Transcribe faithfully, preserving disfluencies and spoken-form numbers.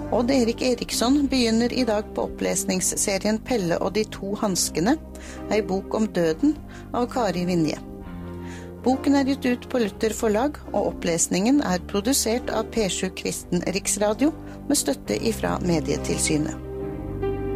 Odd Erik Eriksson begynner i dag på opplesningsserien Pelle og de to hanskene, ei bok om døden av Kari Vinje. Boken er gitt ut på Luther forlag, og opplesningen er produsert av P sju Kristen Riksradio med støtte ifra Medietilsynet.